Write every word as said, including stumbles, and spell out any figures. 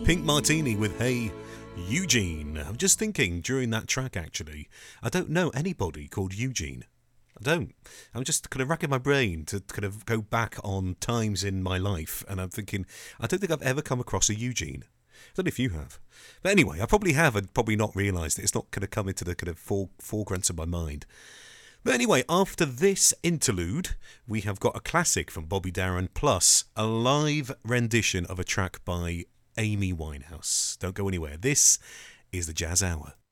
Pink Martini with Hey Eugene. I'm just thinking during that track, actually, I don't know anybody called Eugene. I don't. I'm just kind of racking my brain to kind of go back on times in my life, and I'm thinking, I don't think I've ever come across a Eugene. I don't know if you have. But anyway, I probably have and probably not realised it. It's not going to come into the kind of fore, foreground of my mind. But anyway, after this interlude, we have got a classic from Bobby Darin plus a live rendition of a track by Amy Winehouse. Don't go anywhere. This is the Jazz Hour.